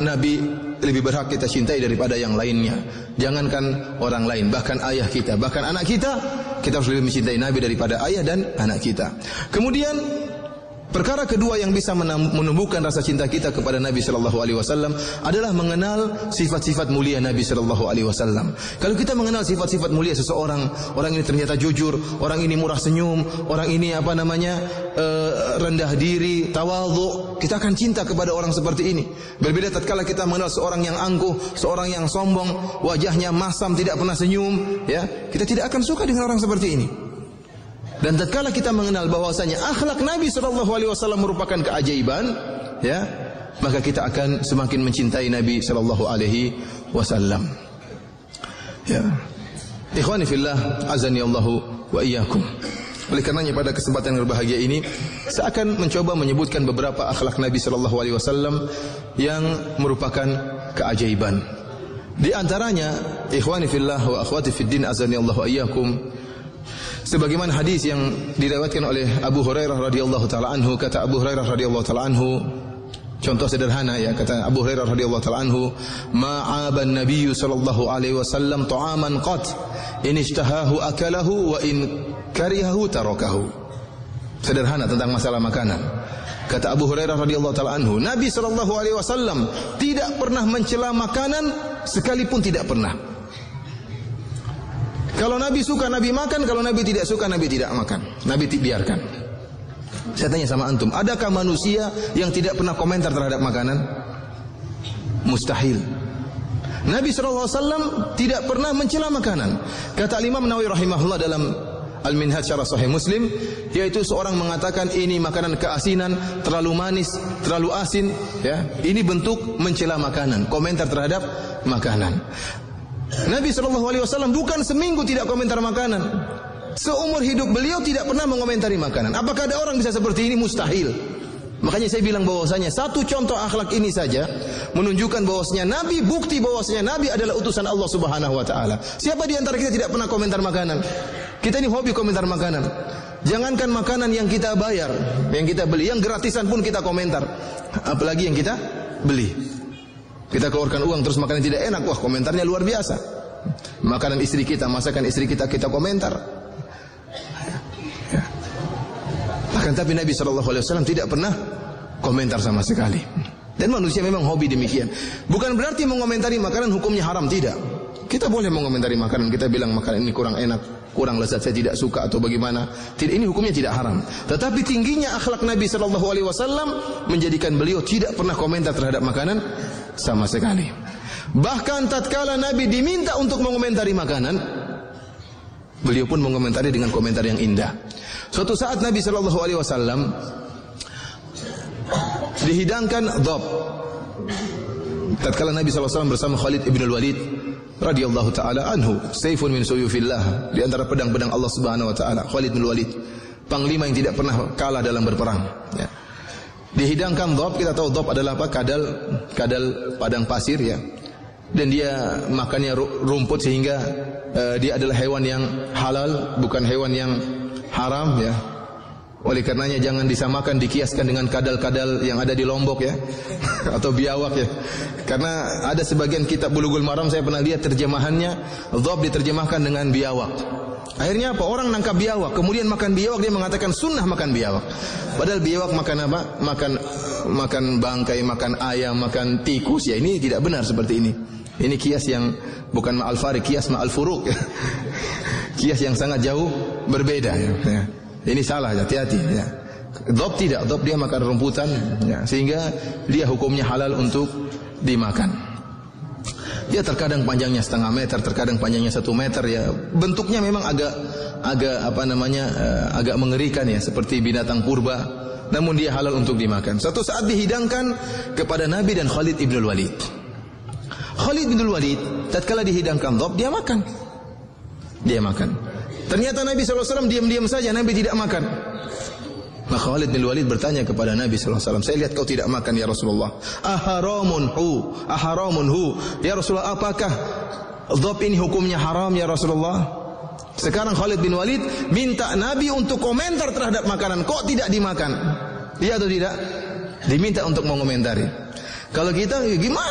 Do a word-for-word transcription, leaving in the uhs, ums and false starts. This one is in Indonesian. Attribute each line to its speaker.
Speaker 1: Nabi lebih berhak kita cintai daripada yang lainnya. Jangankan orang lain, bahkan ayah kita, bahkan anak kita, kita harus lebih mencintai Nabi daripada ayah dan anak kita. Kemudian perkara kedua yang bisa menumbuhkan rasa cinta kita kepada Nabi sallallahu alaihi wasallam adalah mengenal sifat-sifat mulia Nabi sallallahu alaihi wasallam. Kalau kita mengenal sifat-sifat mulia seseorang, orang ini ternyata jujur, orang ini murah senyum, orang ini apa namanya uh, rendah diri, tawadhu, kita akan cinta kepada orang seperti ini. Berbeda tatkala kita mengenal seorang yang angkuh, seorang yang sombong, wajahnya masam, tidak pernah senyum, ya, kita tidak akan suka dengan orang seperti ini. Dan tatkala kita mengenal bahwasanya akhlak Nabi sallallahu alaihi wasallam merupakan keajaiban, ya, maka kita akan semakin mencintai Nabi sallallahu alaihi wasallam. Ya. Ikhwani fillah, azani Allahu wa iyyakum. Oleh karenanya pada kesempatan yang berbahagia ini saya akan mencoba menyebutkan beberapa akhlak Nabi sallallahu alaihi wasallam yang merupakan keajaiban. Di antaranya, ikhwani fillah wa akhwati fid din, azani Allahu wa iyyakum, sebagaimana hadis yang diriwayatkan oleh Abu Hurairah radhiyallahu taala anhu, kata Abu Hurairah radhiyallahu taala anhu, contoh sederhana ya, kata Abu Hurairah radhiyallahu taala anhu, ma'aban nabiyyu sallallahu alaihi wasallam ta'aman qat in ishtahahu akalahu wa in karihahu tarakahu. Sederhana tentang masalah makanan. Kata Abu Hurairah radhiyallahu taala anhu, Nabi sallallahu alaihi wasallam tidak pernah mencela makanan sekalipun tidak pernah. Kalau Nabi suka, Nabi makan. Kalau Nabi tidak suka, Nabi tidak makan. Nabi biarkan. Saya tanya sama antum, adakah manusia yang tidak pernah komentar terhadap makanan? Mustahil. Nabi shallallahu alaihi wasallam tidak pernah mencela makanan. Kata Imam Nawawi rahimahullah dalam Al-Minhaj Syarah Sahih Muslim, yaitu seorang mengatakan ini makanan keasinan, terlalu manis, terlalu asin, ya. Ini bentuk mencela makanan, komentar terhadap makanan. Nabi sallallahu alaihi wasallam bukan seminggu tidak komentar makanan. Seumur hidup beliau tidak pernah mengomentari makanan. Apakah ada orang bisa seperti ini? Mustahil. Makanya saya bilang bahwasanya satu contoh akhlak ini saja menunjukkan bahwasanya Nabi, bukti bahwasanya Nabi adalah utusan Allah Subhanahu wa taala. Siapa di antara kita tidak pernah komentar makanan? Kita ini hobi komentar makanan. Jangankan makanan yang kita bayar, yang kita beli, yang gratisan pun kita komentar. Apalagi yang kita beli. Kita keluarkan uang terus makanan tidak enak, wah komentarnya luar biasa. Makanan istri kita, masakan istri kita, kita komentar. Ya. Bahkan tapi Nabi shallallahu alaihi wasallam tidak pernah komentar sama sekali. Dan manusia memang hobi demikian. Bukan berarti mengomentari makanan hukumnya haram, tidak. Kita boleh mengomentari makanan, kita bilang makanan ini kurang enak, kurang lezat, saya tidak suka atau bagaimana. Tidak, ini hukumnya tidak haram. Tetapi tingginya akhlak Nabi shallallahu alaihi wasallam menjadikan beliau tidak pernah komentar terhadap makanan sama sekali. Bahkan tatkala Nabi diminta untuk mengomentari makanan, beliau pun mengomentari dengan komentar yang indah. Suatu saat Nabi shallallahu alaihi wasallam dihidangkan dhab. Tatkala Nabi shallallahu alaihi wasallam bersama Khalid ibn al-Walid radhiyallahu taala anhu, saifun min suyufillah, di antara pedang-pedang Allah Subhanahu wa taala, Khalid bin Walid, panglima yang tidak pernah kalah dalam berperang, ya. Dihidangkan dhab, kita tahu dhab adalah apa? Kadal, kadal padang pasir, ya. Dan dia makannya rumput sehingga uh, dia adalah hewan yang halal, bukan hewan yang haram, ya. Oleh karenanya jangan disamakan, dikiaskan dengan kadal-kadal yang ada di Lombok, ya, atau biawak, ya. Karena ada sebagian kitab Bulughul Maram saya pernah lihat terjemahannya, dhab diterjemahkan dengan biawak. Akhirnya apa? Orang nangkap biawak, kemudian makan biawak, dia mengatakan sunnah makan biawak. Padahal biawak makan apa? Makan makan bangkai, makan ayam, makan tikus, ya. Ini tidak benar seperti ini. Ini kias yang bukan ma'al farik, kias ma'al furuk, ya. Kias yang sangat jauh berbeda, ya. Ini salah, hati-hati, ya. Dhab tidak, dhab dia makan rumputan, ya, sehingga dia hukumnya halal untuk dimakan. Dia terkadang panjangnya setengah meter, terkadang panjangnya satu meter, ya. Bentuknya memang agak agak apa namanya uh, agak mengerikan, ya, seperti binatang purba. Namun dia halal untuk dimakan. Suatu saat dihidangkan kepada Nabi dan Khalid ibn al-Walid. Khalid ibn al-Walid tatkala dihidangkan dhab, dia makan. Dia makan. Ternyata Nabi shallallahu alaihi wasallam diam-diam saja, Nabi tidak makan. Maka Khalid bin Walid bertanya kepada Nabi shallallahu alaihi wasallam, saya lihat kau tidak makan ya Rasulullah. Aharamun hu, aharamun hu. Ya Rasulullah, apakah dhab ini hukumnya haram ya Rasulullah? Sekarang Khalid bin Walid minta Nabi untuk komentar terhadap makanan, kok tidak dimakan? Iya atau tidak? Diminta untuk mengomentari. Kalau kita, gimana